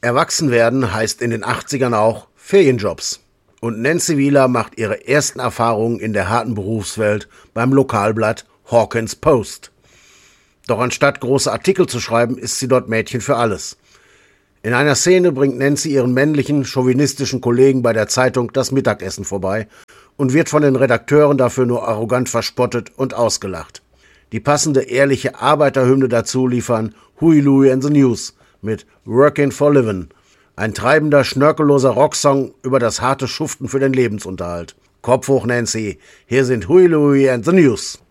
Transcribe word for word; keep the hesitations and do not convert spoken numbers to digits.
Erwachsenwerden heißt in den achtzigern auch Ferienjobs. Und Nancy Wheeler macht ihre ersten Erfahrungen in der harten Berufswelt beim Lokalblatt Hawkins Post. Doch anstatt große Artikel zu schreiben, ist sie dort Mädchen für alles. In einer Szene bringt Nancy ihren männlichen, chauvinistischen Kollegen bei der Zeitung das Mittagessen vorbei und wird von den Redakteuren dafür nur arrogant verspottet und ausgelacht. Die passende, ehrliche Arbeiterhymne dazu liefern Huey Louie and the News mit Workin' for Livin', ein treibender, schnörkelloser Rocksong über das harte Schuften für den Lebensunterhalt. Kopf hoch, Nancy, hier sind Huey Louie and the News.